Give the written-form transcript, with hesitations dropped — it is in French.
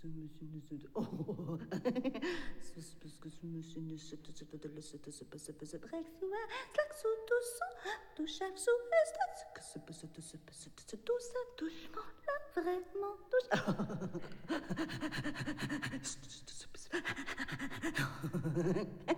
ce monsieur ne se... Oh. C'est parce que ce monsieur ne se... Touche là vraiment touche.